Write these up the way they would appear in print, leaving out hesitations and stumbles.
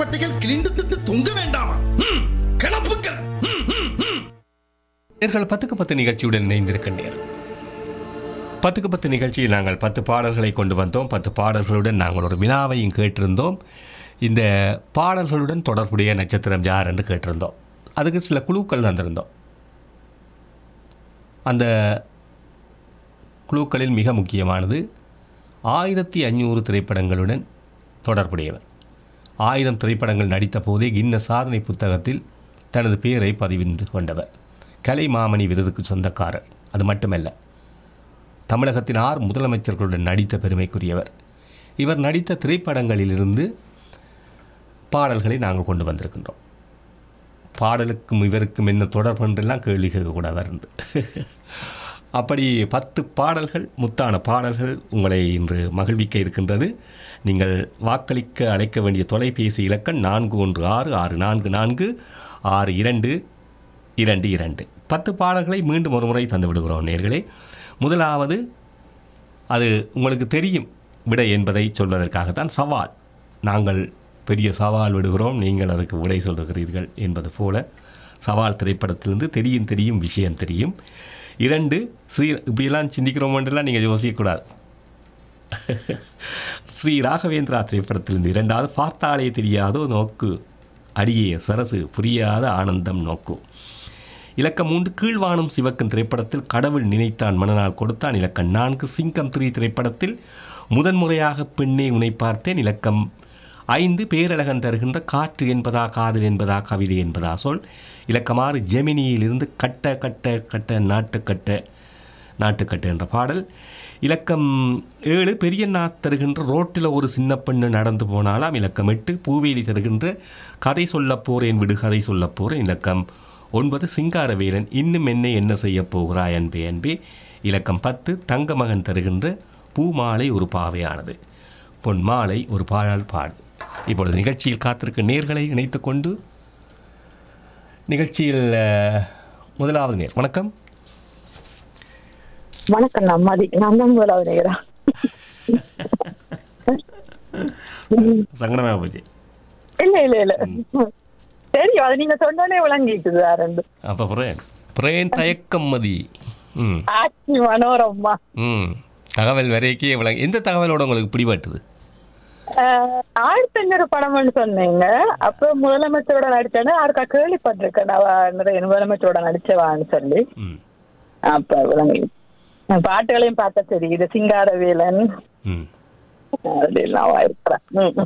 சட்டப்பட்டைகள் கிழிந்து தொங்க வேண்டாமா? கிளப்புக்கள். நேர்கள் 10க்கு 10 நிகழ்ச்சியுடன் இணைந்திருக்கின்றனர். 10க்கு 10 நிகழ்ச்சியில் நாங்கள் 10 பாடல்களை கொண்டு வந்தோம். 10 பாடல்களுடன் நாங்கள் ஒரு வினாவையும் கேட்டிருந்தோம். இந்த பாடல்களுடன் தொடர்புடைய நட்சத்திரம் யார் என்று கேட்டிருந்தோம். அதுக்கு சில குழுக்கள் தந்திருந்தோம். அந்த குழுக்களில் மிக முக்கியமானது 1500 திரைப்படங்களுடன் தொடர்புடையவர். 1000 திரைப்படங்கள் நடித்த போதே கின்னஸ் சாதனை புத்தகத்தில் தனது பெயரை பதிவிந்து கொண்டவர். கலைமாமணி விருதுக்கு சொந்தக்காரர். அது மட்டுமல்ல, தமிழகத்தின் 6 முதலமைச்சர்களுடன் நடித்த பெருமைக்குரியவர். இவர் நடித்த திரைப்படங்களிலிருந்து பாடல்களை நாங்கள் கொண்டு வந்திருக்கின்றோம். பாடலுக்கும் இவருக்கும் என்ன தொடர்பு என்றெல்லாம் கேள்வி கேட்கக்கூடாது இருந்து அப்படி 10 பாடல்கள், முத்தான பாடல்கள் உங்களை இன்று மகிழ்விக்க இருக்கின்றது. நீங்கள் வாக்களிக்க அழைக்க வேண்டிய தொலைபேசி இலக்கம் 4164446222. 10 பாடல்களை மீண்டும் ஒரு முறை தந்து விடுகிறோம் நேர்களே. முதலாவது, அது உங்களுக்கு தெரியும் விடை என்பதை சொல்வதற்காகத்தான் சவால். நாங்கள் பெரிய சவால் விடுகிறோம், நீங்கள் அதுக்கு விடை சொல்லுகிறீர்கள் என்பது போல சவால் திரைப்படத்திலிருந்து தெரியும் விஷயம் தெரியும். 2, இப்படியெல்லாம் சிந்திக்கிறோமென்றெல்லாம் நீங்கள் யோசிக்கக்கூடாது. ஸ்ரீ ராகவேந்திரா திரைப்படத்திலிருந்து 2வது, பார்த்தாலே தெரியாதோ நோக்கு அடியே சரசு புரியாத ஆனந்தம் நோக்கு. இலக்கம் 3, கீழ்வானம் சிவக்கும் திரைப்படத்தில் கடவுள் நினைத்தான் மனநாள் கொடுத்தான். இலக்கம் 4, சிங்கம் 3 திரைப்படத்தில் முதன்முறையாக பெண்ணே உன்னை பார்த்தேன். இலக்கம் 5, பேரழகன் தருகின்ற காற்று என்பதா காதல் என்பதா கவிதை என்பதா சொல். இலக்கம் 6, ஜெமினியிலிருந்து கட்ட கட்ட கட்ட நாட்டுக்கட்டு என்ற பாடல். இலக்கம் 7, பெரியண்ணா தருகின்ற ரோட்டில் ஒரு சின்ன பெண்ணு நடந்து போனாலாம். இலக்கம் 8, பூவேலி தருகின்ற கதை சொல்லப் போகிறேன் விடு கதை சொல்லப் போகிறேன். இலக்கம் 9, சிங்காரவேலன் இன்னும் என்ன செய்ய போகிறாய் அன்பே அன்பே. இலக்கம் 10, தங்கமகன் தருகின்ற பூமாலை ஒரு பாவையானது. பொன் மாலை ஒரு பாடல் பாடு. இப்பொழுது நிகழ்ச்சியில் காத்திருக்க நேர்களை இணைத்து கொண்டு நிகழ்ச்சியில் முதலாவது நேர். வணக்கம். வணக்கம். நான் தான் முதலாவது நேரா சங்கடமா போச்சு. இல்ல தெரியும், அது நீங்க சொன்னோடனே விளங்கிட்டுது. ரெண்டு அப்ப பிரேன் தயக்கம் மதி. ஆட்சி மனோரமா தகவல் வரைக்கே விளங்க. எந்த தகவலோட உங்களுக்கு பிடிபட்டுது? 1500 படம்னு சொன்னீங்க. அப்ப முதலமைச்சரோட நடிச்சேன்னு யாருக்கா கேள்விப்பட்டிருக்கேன். நிறைய முதலமைச்சரோட நடிச்சவான்னு சொல்லி அப்ப விளங்கி பாட்டுகளையும் பார்த்தா தெரியுது. சிங்காரவேலன் அப்படிலாம் இருக்கிறேன்.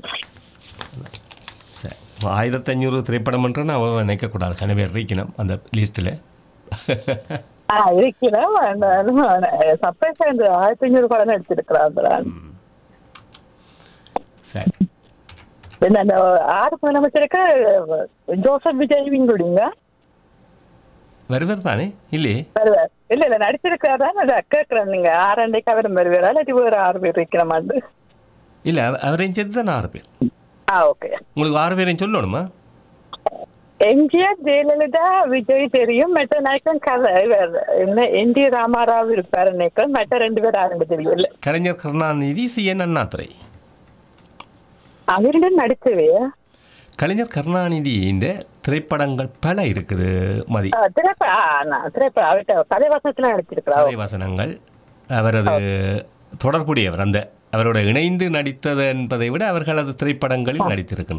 1500 திரைப்படம் என்றால் அவ நினைக்கக்கூடாது. கனவே இருக்கணும் அந்த லிஸ்ட்டில் இருக்கிறேன். சர்ப்ரைஸா இந்த 1500 படம் எடுத்திருக்கிறான். சரி, அந்த 6 முதலமைச்சருக்கு ஜோசப் விஜய் விங்குடிங்க வருவர் தானே? இல்லையே, வருவார். இல்ல நடிச்சிருக்காதான் கேட்கிறேன். நீங்க 6 அவரும் வருவாரா இல்லாட்டி வேறு 6 பேர் இருக்கிற மாதிரி? இல்லை, அவரையும் சேர்த்து தான் 6 பேர். ஓகே. உங்களுக்கு 6 பேரையும் சொல்லணுமா? எம்ஜிஆர், ஜெயலலிதா, விஜய் தெரியும். மற்ற நாயக்கன் கதை என்ன என் டி ராமாராவ் இருப்பாரு நினைக்கிறேன். மற்ற 2 பேர் ஆரம்பி தெரியும். இல்ல, கலைஞர் கருணாநிதி, CN அண்ணாதுரை அவருடைய நடிச்சவே. கலைஞர் கருணாநிதி இந்த திரைப்படங்கள் பல இருக்குது மதி. திரைப்படம் அவர்கிட்ட கதைவாசனத்துல நடிச்சிருக்கிறார். கதைவாசனங்கள் அவரது தொடர்புடையவர். அந்த அவரோட இணைந்து நடித்தது என்பதை விட அவர்கள் அது திரைப்படங்களில் நடித்திருக்கின்றனர்.